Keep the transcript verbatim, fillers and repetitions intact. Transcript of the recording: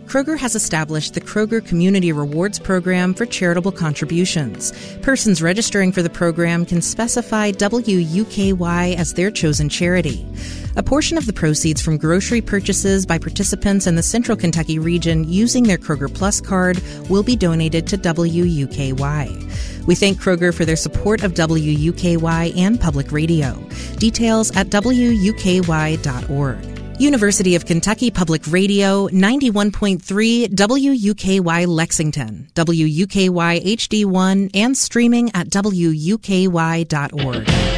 Kroger has established the Kroger Community Rewards Program for charitable contributions. Persons registering for the program can specify W U K Y as their chosen charity. A portion of the proceeds from grocery purchases by participants in the Central Kentucky region using their Kroger Plus card will be donated to W U K Y. We thank Kroger for their support of W U K Y and public radio. Details at W U K Y dot org. University of Kentucky Public Radio, ninety-one point three W U K Y Lexington, W U K Y H D one, and streaming at W U K Y dot org.